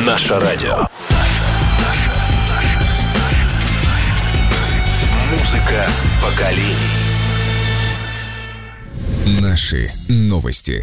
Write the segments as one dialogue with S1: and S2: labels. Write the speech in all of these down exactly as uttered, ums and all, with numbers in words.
S1: Наше радио. Музыка поколений.
S2: Наши новости.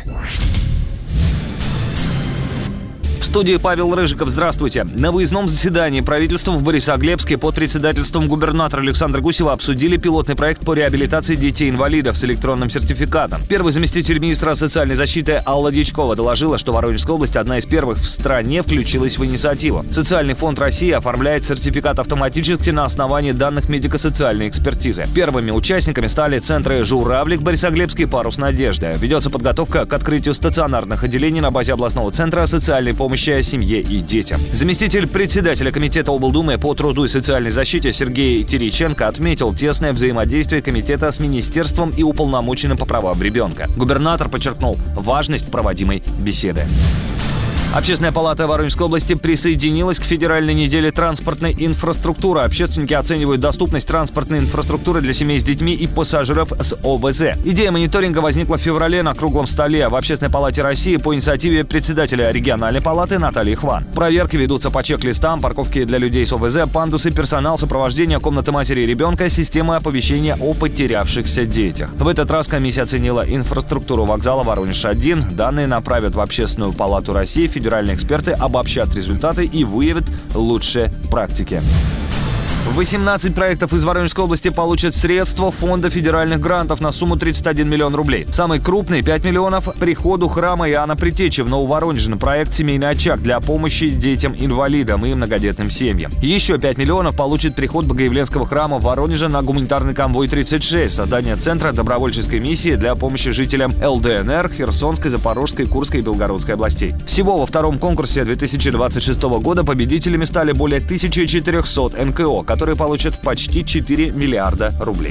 S3: В студии Павел Рыжиков. Здравствуйте. На выездном заседании правительства в Борисоглебске под председательством губернатора Александра Гусева обсудили пилотный проект по реабилитации детей-инвалидов с электронным сертификатом. Первый заместитель министра социальной защиты Алла Дьячкова доложила, что Воронежская область одна из первых в стране включилась в инициативу. Социальный фонд России оформляет сертификат автоматически на основании данных медико-социальной экспертизы. Первыми участниками стали центры «Журавлик», Борисоглебск и «Парус Надежды». Ведется подготовка к открытию стационарных отделений на базе областного центра социальной помощи семье и детям. Заместитель председателя комитета облдумы по труду и социальной защите Сергей Терещенко отметил тесное взаимодействие комитета с министерством и уполномоченным по правам ребенка. Губернатор подчеркнул важность проводимой беседы. Общественная палата Воронежской области присоединилась к федеральной неделе транспортной инфраструктуры. Общественники оценивают доступность транспортной инфраструктуры для семей с детьми и пассажиров с о вэ зэ. Идея мониторинга возникла в феврале на круглом столе в Общественной палате России по инициативе председателя региональной палаты Натальи Хван. Проверки ведутся по чек-листам, парковки для людей с о вэ зэ, пандусы, персонал сопровождения, комнаты матери и ребенка, системы оповещения о потерявшихся детях. В этот раз комиссия оценила инфраструктуру вокзала Воронеж один. Данные направят в Общественную палату России. Федеральные эксперты обобщат результаты и выявят лучшие практики. восемнадцать проектов из Воронежской области получат средства фонда федеральных грантов на сумму тридцать один миллион рублей. Самый крупный – пять миллионов приходу храма Иоанна Предтечи в Нововоронеже на проект «Семейный очаг» для помощи детям-инвалидам и многодетным семьям. Еще пять миллионов получит приход Богоявленского храма в Воронеже на гуманитарный конвой тридцать шесть, создание центра добровольческой миссии для помощи жителям эл дэ эн эр, Херсонской, Запорожской, Курской и Белгородской областей. Всего во втором конкурсе две тысячи двадцать шестого года победителями стали более тысяча четыреста эн ка о, которые получат почти четыре миллиарда рублей.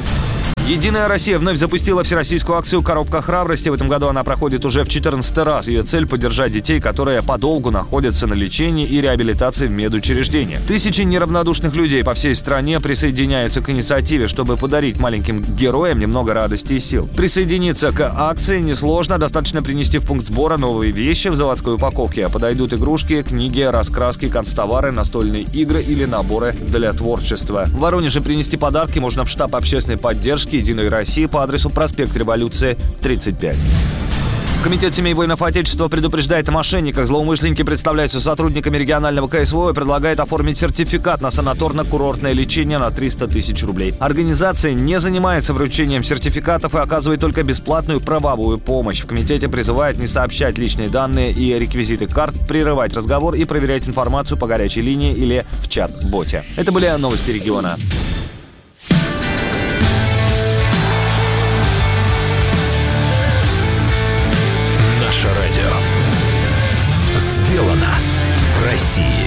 S3: «Единая Россия» вновь запустила всероссийскую акцию «Коробка храбрости». В этом году она проходит уже в четырнадцатый раз. Ее цель – поддержать детей, которые подолгу находятся на лечении и реабилитации в медучреждениях. Тысячи неравнодушных людей по всей стране присоединяются к инициативе, чтобы подарить маленьким героям немного радости и сил. Присоединиться к акции несложно. Достаточно принести в пункт сбора новые вещи в заводской упаковке. Подойдут игрушки, книги, раскраски, канцтовары, настольные игры или наборы для творчества. В Воронеже принести подарки можно в штаб общественной поддержки «Единой России» по адресу проспект Революции, тридцать пять. Комитет семей воинов Отечества предупреждает о мошенниках. Злоумышленники представляются сотрудниками регионального ка эс вэ о и предлагают оформить сертификат на санаторно-курортное лечение на триста тысяч рублей. Организация не занимается вручением сертификатов и оказывает только бесплатную правовую помощь. В комитете призывают не сообщать личные данные и реквизиты карт, прерывать разговор и проверять информацию по горячей линии или в чат-боте. Это были новости региона.
S1: Наше радио. Сделано в России.